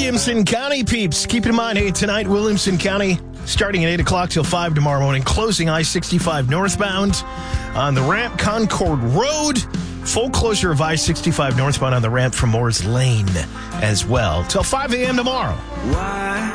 Williamson County peeps. Keep in mind, hey, tonight, Williamson County, starting at 8 o'clock till 5 tomorrow morning, closing I-65 northbound on the ramp, Concord Road. Full closure of I-65 northbound on the ramp from Moore's Lane as well till 5 a.m. tomorrow.